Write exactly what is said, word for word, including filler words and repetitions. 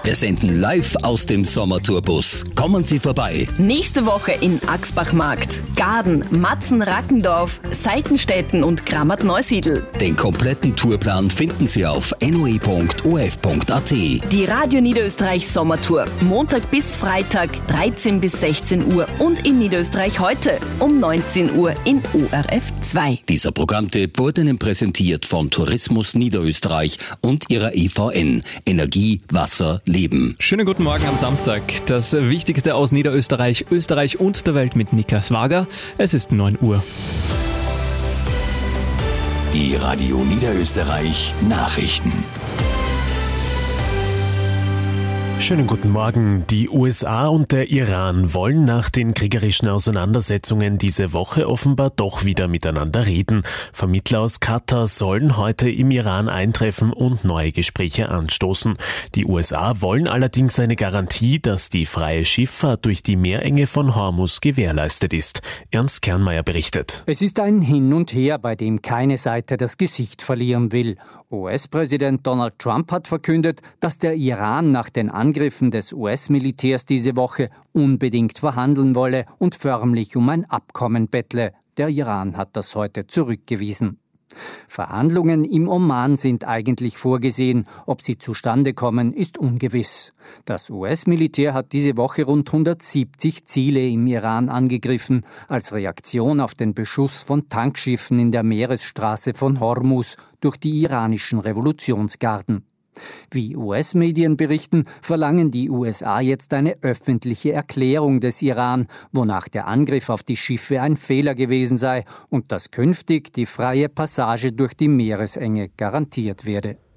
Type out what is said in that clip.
Wir senden live aus dem Sommertourbus. Kommen Sie vorbei. Nächste Woche in Axbachmarkt, Gaden, Matzen, Rackendorf, Seitenstetten und Grammat-Neusiedl. Den kompletten Tourplan finden Sie auf n o e punkt o f punkt a t. Die Radio Niederösterreich Sommertour. Montag bis Freitag, dreizehn bis sechzehn Uhr und in Niederösterreich heute um neunzehn Uhr in O R F zwei. Dieser Programmtipp wurde Ihnen präsentiert von Tourismus Niederösterreich und ihrer E V N. Energie, Wasser, Leben. Schönen guten Morgen am Samstag. Das Wichtigste aus Niederösterreich, Österreich und der Welt mit Niklas Wager. Es ist neun Uhr. Die Radio Niederösterreich Nachrichten. Schönen guten Morgen. Die U S A und der Iran wollen nach den kriegerischen Auseinandersetzungen diese Woche offenbar doch wieder miteinander reden. Vermittler aus Katar sollen heute im Iran eintreffen und neue Gespräche anstoßen. Die U S A wollen allerdings eine Garantie, dass die freie Schifffahrt durch die Meerenge von Hormuz gewährleistet ist. Ernst Kernmeier berichtet. Es ist ein Hin und Her, bei dem keine Seite das Gesicht verlieren will. U S-Präsident Donald Trump hat verkündet, dass der Iran nach den Angriffen des U S-Militärs diese Woche unbedingt verhandeln wolle und förmlich um ein Abkommen bettle. Der Iran hat das heute zurückgewiesen. Verhandlungen im Oman sind eigentlich vorgesehen. Ob sie zustande kommen, ist ungewiss. Das U S-Militär hat diese Woche rund hundertsiebzig Ziele im Iran angegriffen, als Reaktion auf den Beschuss von Tankschiffen in der Meeresstraße von Hormuz durch die iranischen Revolutionsgarden. Wie U S-Medien berichten, verlangen die U S A jetzt eine öffentliche Erklärung des Iran, wonach der Angriff auf die Schiffe ein Fehler gewesen sei und dass künftig die freie Passage durch die Meeresenge garantiert werde.